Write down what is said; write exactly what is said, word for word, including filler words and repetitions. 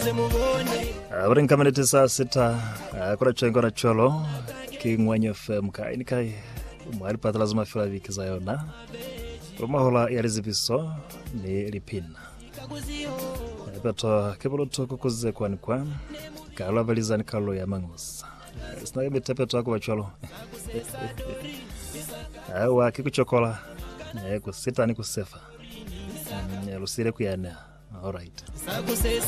Abring kamanete saa sita kuna chengo na cholo kingwanyo F M kai nikai mwali pata lazima fila wiki za yona rumahola ya rizibiso ni lipina beto kebolo toko kuze kwa ni kwa kala valizani kalo ya mangusa sinaga bitepeto ako bacholo awa kikuchokola kusita ni kusefa lusire kuyana. All right.